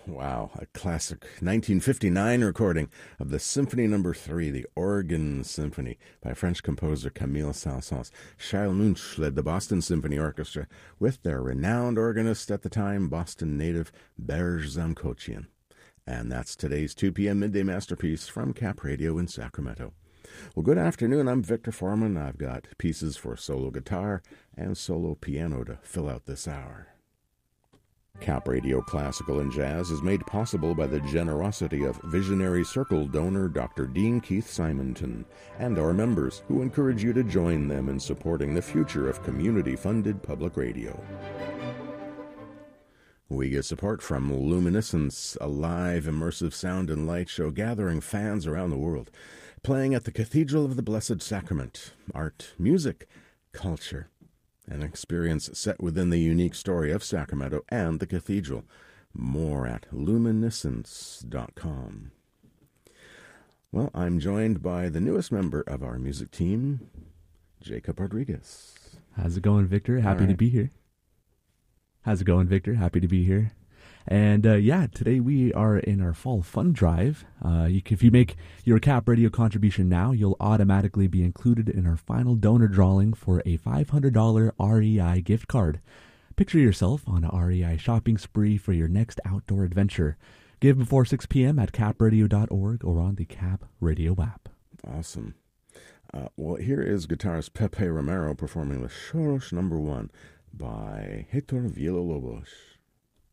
Wow, a classic 1959 recording of the Symphony No. 3, the Oregon Symphony, by French composer Camille Saint-Saëns. Charles Munch led the Boston Symphony Orchestra with their renowned organist at the time, Boston native Berge Zamkochian. And that's today's 2 p.m. Midday Masterpiece from Cap Radio in Sacramento. Well, good afternoon. I'm Victor Foreman. I've got pieces for solo guitar and solo piano to fill out this hour. Cap Radio Classical and Jazz is made possible by the generosity of Visionary Circle donor Dr. Dean Keith Simonton and our members, who encourage you to join them in supporting the future of community-funded public radio. We get support from Luminescence, a live immersive sound and light show gathering fans around the world, playing at the Cathedral of the Blessed Sacrament. Art, music, culture. An experience set within the unique story of Sacramento and the cathedral. More at luminescence.com. Well, I'm joined by the newest member of our music team, Jacob Rodriguez. How's it going, Victor? Happy to be here. How's it going, Victor? Happy to be here. And today we are in our fall fund drive. If you make your Cap Radio contribution now, you'll automatically be included in our final donor drawing for a $500 REI gift card. Picture yourself on a REI shopping spree for your next outdoor adventure. Give before 6 p.m. at capradio.org or on the Cap Radio app. Awesome. Well, here is guitarist Pepe Romero performing the Choros No. 1 by Héctor Villalobos.